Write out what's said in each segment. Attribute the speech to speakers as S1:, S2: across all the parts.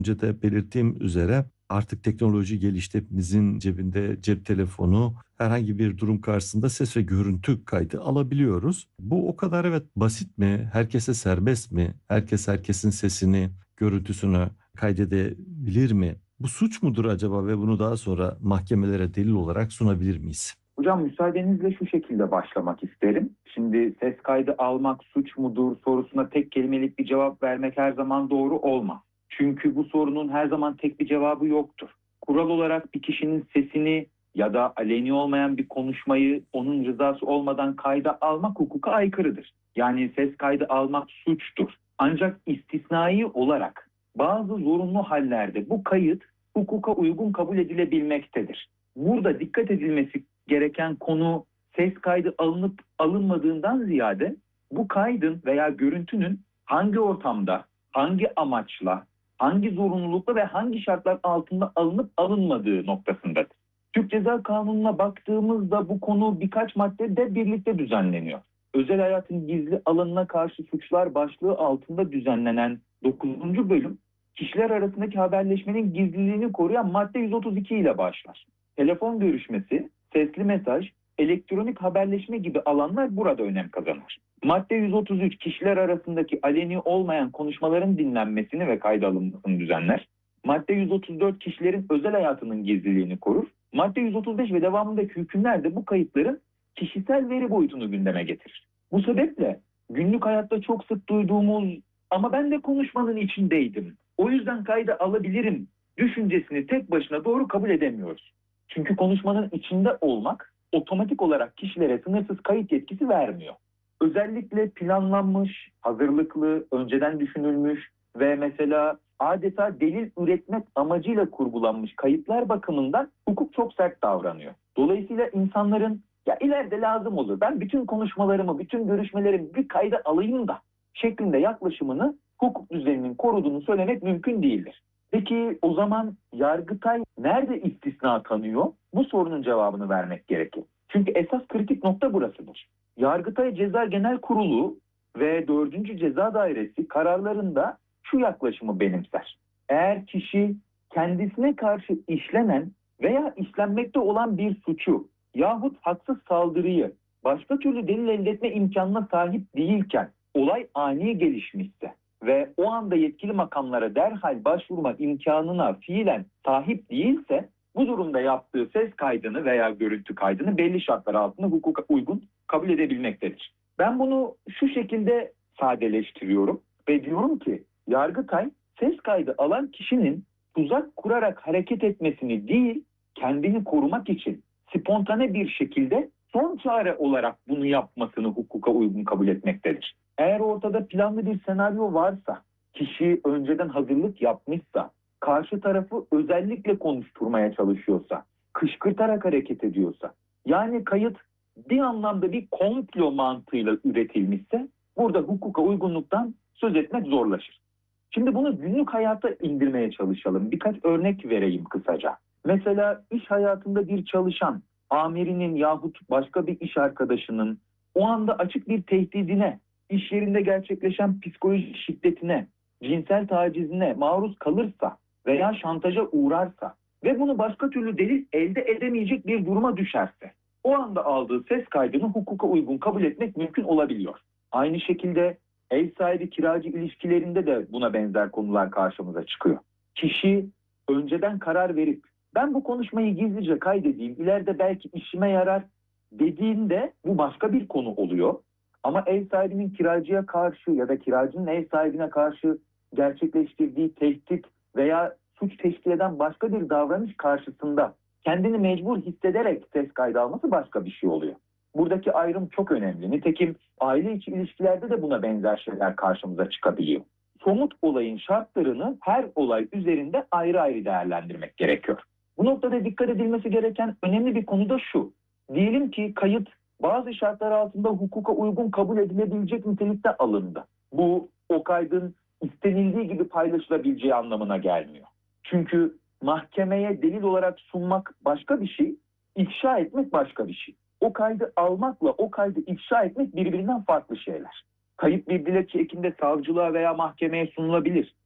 S1: Önce de belirttiğim üzere artık teknoloji gelişti. Hepimizin cebinde cep telefonu, herhangi bir durum karşısında ses ve görüntü kaydı alabiliyoruz. Bu o kadar evet basit mi? Herkese serbest mi? Herkes herkesin sesini, görüntüsünü kaydedebilir mi? Bu suç mudur acaba ve bunu daha sonra mahkemelere delil olarak sunabilir miyiz?
S2: Hocam müsaadenizle şu şekilde başlamak isterim. Şimdi ses kaydı almak suç mudur sorusuna tek kelimelik bir cevap vermek her zaman doğru olmaz. Çünkü bu sorunun her zaman tek bir cevabı yoktur. Kural olarak bir kişinin sesini ya da aleni olmayan bir konuşmayı onun rızası olmadan kayda almak hukuka aykırıdır. Yani ses kaydı almak suçtur. Ancak istisnai olarak bazı zorunlu hallerde bu kayıt hukuka uygun kabul edilebilmektedir. Burada dikkat edilmesi gereken konu ses kaydı alınıp alınmadığından ziyade bu kaydın veya görüntünün hangi ortamda, hangi amaçla, hangi zorunlulukla ve hangi şartlar altında alınıp alınmadığı noktasındadır. Türk Ceza Kanunu'na baktığımızda bu konu birkaç maddede birlikte düzenleniyor. Özel hayatın gizli alanına karşı suçlar başlığı altında düzenlenen 9. bölüm kişiler arasındaki haberleşmenin gizliliğini koruyan madde 132 ile başlar. Telefon görüşmesi, sesli mesaj, elektronik haberleşme gibi alanlar burada önem kazanır. Madde 133 kişiler arasındaki aleni olmayan konuşmaların dinlenmesini ve kayda alınmasını düzenler. Madde 134 kişilerin özel hayatının gizliliğini korur. Madde 135 ve devamındaki hükümler de bu kayıtların kişisel veri boyutunu gündeme getirir. Bu sebeple günlük hayatta çok sık duyduğumuz ama ben de konuşmanın içindeydim, o yüzden kayda alabilirim düşüncesini tek başına doğru kabul edemiyoruz. Çünkü konuşmanın içinde olmak otomatik olarak kişilere sınırsız kayıt yetkisi vermiyor. Özellikle planlanmış, hazırlıklı, önceden düşünülmüş ve mesela adeta delil üretmek amacıyla kurgulanmış kayıtlar bakımından hukuk çok sert davranıyor. Dolayısıyla insanların ya ileride lazım olur, ben bütün konuşmalarımı, bütün görüşmelerimi bir kayda alayım da şeklinde yaklaşımını hukuk düzeninin koruduğunu söylemek mümkün değildir. Peki o zaman Yargıtay nerede istisna tanıyor? Bu sorunun cevabını vermek gerekir. Çünkü esas kritik nokta burasıdır. Yargıtay Ceza Genel Kurulu ve 4. Ceza Dairesi kararlarında şu yaklaşımı benimser. Eğer kişi kendisine karşı işlenen veya işlenmekte olan bir suçu yahut haksız saldırıyı başka türlü delil elde etme imkanına sahip değilken olay ani gelişmişse ve o anda yetkili makamlara derhal başvurma imkanına fiilen sahip değilse bu durumda yaptığı ses kaydını veya görüntü kaydını belli şartlar altında hukuka uygun kabul edebilmektedir. Ben bunu şu şekilde sadeleştiriyorum ve diyorum ki Yargıtay ses kaydı alan kişinin tuzak kurarak hareket etmesini değil, kendini korumak için spontane bir şekilde son çare olarak bunu yapmasını hukuka uygun kabul etmektedir. Eğer ortada planlı bir senaryo varsa, kişi önceden hazırlık yapmışsa, karşı tarafı özellikle konuşturmaya çalışıyorsa, kışkırtarak hareket ediyorsa, yani kayıt bir anlamda bir komplo mantığıyla üretilmişse, burada hukuka uygunluktan söz etmek zorlaşır. Şimdi bunu günlük hayata indirmeye çalışalım. Birkaç örnek vereyim kısaca. Mesela iş hayatında bir çalışan, amirinin yahut başka bir iş arkadaşının o anda açık bir tehdidine, iş yerinde gerçekleşen psikolojik şiddetine, cinsel tacizine maruz kalırsa veya şantaja uğrarsa ve bunu başka türlü delil elde edemeyecek bir duruma düşerse, o anda aldığı ses kaydını hukuka uygun kabul etmek mümkün olabiliyor. Aynı şekilde ev sahibi kiracı ilişkilerinde de buna benzer konular karşımıza çıkıyor. Kişi önceden karar verip ben bu konuşmayı gizlice kaydedeyim, ileride belki işime yarar dediğinde bu başka bir konu oluyor. Ama ev sahibinin kiracıya karşı ya da kiracının ev sahibine karşı gerçekleştirdiği tehdit veya suç teşkil eden başka bir davranış karşısında kendini mecbur hissederek ses kaydı alması başka bir şey oluyor. Buradaki ayrım çok önemli. Nitekim aile içi ilişkilerde de buna benzer şeyler karşımıza çıkabiliyor. Somut olayın şartlarını her olay üzerinde ayrı ayrı değerlendirmek gerekiyor. Bu noktada dikkat edilmesi gereken önemli bir konu da şu. Diyelim ki kayıt bazı şartlar altında hukuka uygun kabul edilebilecek nitelikte alındı. Bu o kaydın istenildiği gibi paylaşılabileceği anlamına gelmiyor. Çünkü mahkemeye delil olarak sunmak başka bir şey, ifşa etmek başka bir şey. O kaydı almakla o kaydı ifşa etmek birbirinden farklı şeyler. Kayıt bir dilekçe ekinde savcılığa veya mahkemeye sunulabilir.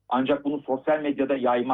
S2: Ancak bunu sosyal medyada yaymak